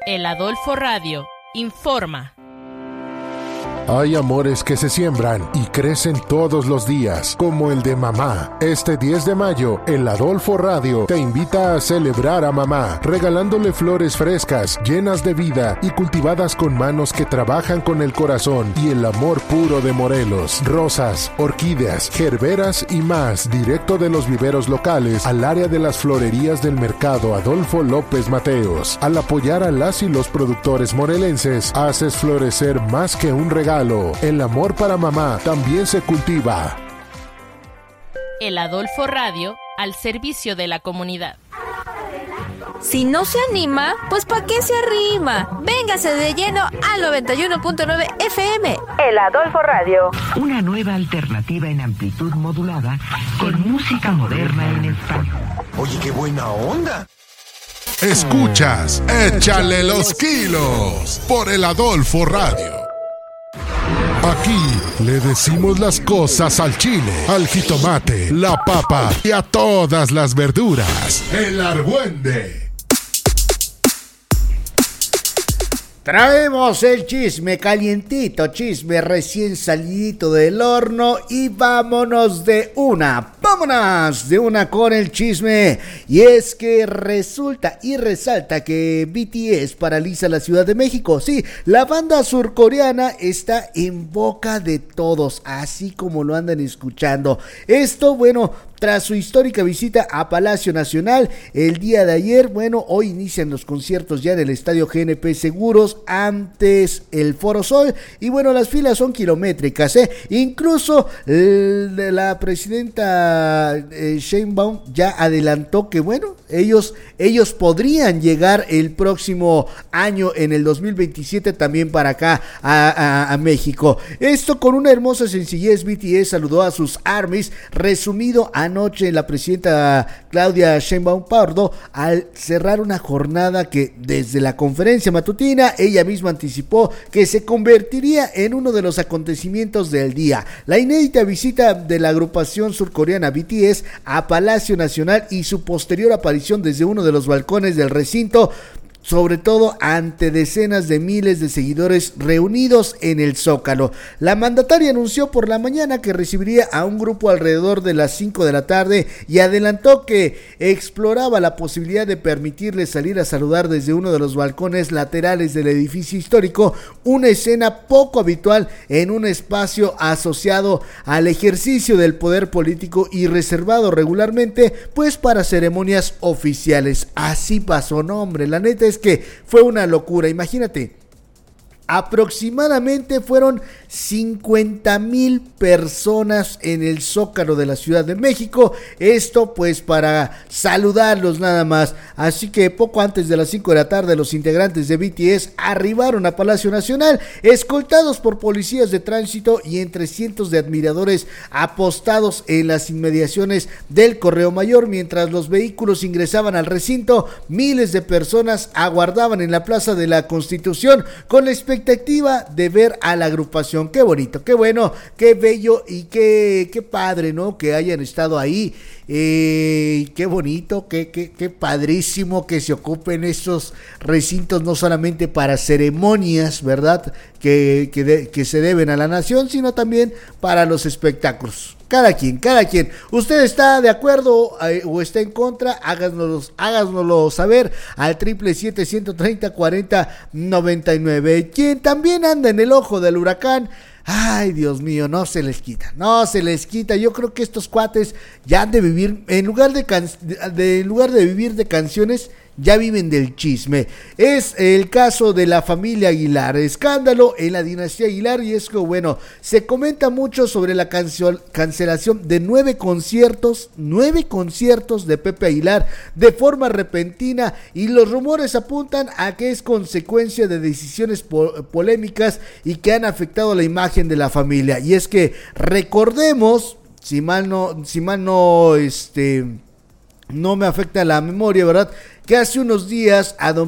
El Adolfo Radio informa. Hay amores que se siembran y crecen todos los días, como el de mamá. Este 10 de mayo, el Adolfo Radio te invita a celebrar a mamá, regalándole flores frescas, llenas de vida y cultivadas con manos que trabajan con el corazón y el amor puro de Morelos. Rosas, orquídeas, gerberas y más, directo de los viveros locales al área de las florerías del mercado Adolfo López Mateos. Al apoyar a las y los productores morelenses, haces florecer más que un regalo. El amor para mamá también se cultiva. El Adolfo Radio al servicio de la comunidad. Si no se anima, pues ¿para qué se arrima? Véngase de lleno al 91.9 FM. El Adolfo Radio. Una nueva alternativa en amplitud modulada con música moderna en español. Oye, qué buena onda. Escuchas Échale los kilos por el Adolfo Radio. Aquí le decimos las cosas al chile, al jitomate, la papa y a todas las verduras. El Argüende. Traemos el chisme calientito, chisme recién salidito del horno y vámonos de una con el chisme. Y es que resulta y resalta que BTS paraliza la Ciudad de México. Sí, la banda surcoreana está en boca de todos, así como lo andan escuchando. Esto, bueno, tras su histórica visita a Palacio Nacional el día de ayer, hoy inician los conciertos ya en el Estadio GNP Seguros, antes el Foro Sol, y las filas son kilométricas, Incluso la presidenta Sheinbaum ya adelantó que, ellos podrían llegar el próximo año, en el 2027, también para acá, a México. Esto con una hermosa sencillez. BTS saludó a sus ARMYs, resumido anoche la presidenta Claudia Sheinbaum Pardo, al cerrar una jornada que desde la conferencia matutina ella misma anticipó que se convertiría en uno de los acontecimientos del día: la inédita visita de la agrupación surcoreana BTS a Palacio Nacional y su posterior aparición desde uno de los balcones del recinto, sobre todo ante decenas de miles de seguidores reunidos en el Zócalo. La mandataria anunció por la mañana que recibiría a un grupo alrededor de las 5 de la tarde y adelantó que exploraba la posibilidad de permitirles salir a saludar desde uno de los balcones laterales del edificio histórico, una escena poco habitual en un espacio asociado al ejercicio del poder político y reservado regularmente pues para ceremonias oficiales. Así pasó, no hombre, la neta es que fue una locura. Imagínate, aproximadamente fueron 50,000 personas en el Zócalo de la Ciudad de México, esto pues para saludarlos nada más. Así que poco antes de las 5 de la tarde los integrantes de BTS arribaron a Palacio Nacional, escoltados por policías de tránsito y entre cientos de admiradores apostados en las inmediaciones del Correo Mayor. Mientras los vehículos ingresaban al recinto, miles de personas aguardaban en la Plaza de la Constitución con la expectativa de ver a la agrupación. Qué bonito, qué bueno, qué bello y qué padre, ¿no? Que hayan estado ahí. Qué bonito, qué padrísimo que se ocupen estos recintos, no solamente para ceremonias, ¿verdad? Que se deben a la nación, sino también para los espectáculos. Cada quien. ¿Usted está de acuerdo o está en contra? Háganoslo saber al 777-130-4099. Quien también anda en el ojo del huracán, ay, Dios mío, no se les quita. Yo creo que estos cuates ya han de vivir, en lugar de vivir de canciones, ya viven del chisme. Es el caso de la familia Aguilar, escándalo en la dinastía Aguilar, y es que se comenta mucho sobre la cancelación de 9 conciertos de Pepe Aguilar de forma repentina, y los rumores apuntan a que es consecuencia de decisiones polémicas y que han afectado la imagen de la familia. Y es que recordemos, si mal no me afecta la memoria, ¿verdad?, que hace unos días a don